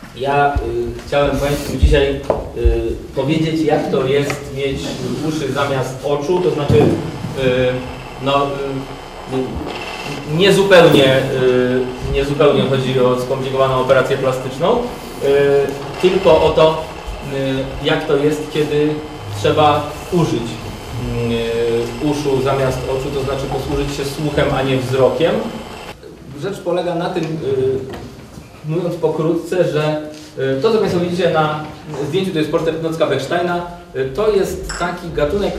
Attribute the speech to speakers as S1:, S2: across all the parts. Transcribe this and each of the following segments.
S1: Ja chciałem Państwu dzisiaj powiedzieć, jak to jest mieć uszy zamiast oczu, to znaczy nie zupełnie chodzi o skomplikowaną operację plastyczną, tylko o to, jak to jest, kiedy trzeba użyć uszu zamiast oczu, to znaczy posłużyć się słuchem, a nie wzrokiem. Rzecz polega na tym, mówiąc pokrótce, że to, co Państwo widzicie na zdjęciu, to jest portret Knocka Bechsteina, to jest taki gatunek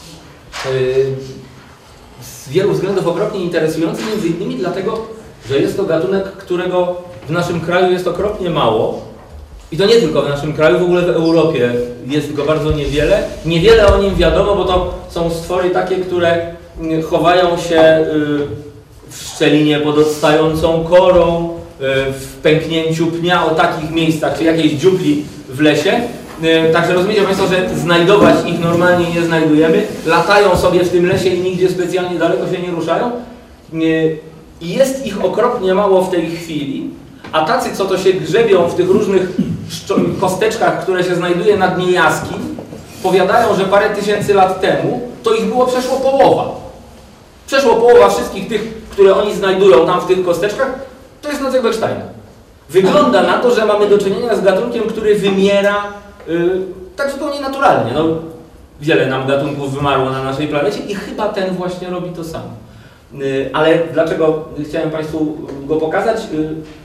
S1: z wielu względów okropnie interesujący, między innymi dlatego, że jest to gatunek, którego w naszym kraju jest okropnie mało. I to nie tylko w naszym kraju, w ogóle w Europie jest go bardzo niewiele. Niewiele o nim wiadomo, bo to są stwory takie, które chowają się w szczelinie pod odstającą korą, w pęknięciu pnia, o takich miejscach, czy jakiejś dziupli w lesie. Także rozumiecie Państwo, że znajdować ich normalnie nie znajdujemy. Latają sobie w tym lesie i nigdzie specjalnie daleko się nie ruszają. I jest ich okropnie mało w tej chwili. A tacy, co to się grzebią w tych różnych kosteczkach, które się znajduje na dnie jaskiń, powiadają, że parę tysięcy lat temu to ich było przeszło połowa. Przeszło połowa wszystkich tych, które oni znajdują tam w tych kosteczkach, to jest Knocek Bechsteina. Wygląda na to, że mamy do czynienia z gatunkiem, który wymiera tak zupełnie naturalnie. No, wiele nam gatunków wymarło na naszej planecie i chyba ten właśnie robi to samo. Ale dlaczego chciałem Państwu go pokazać?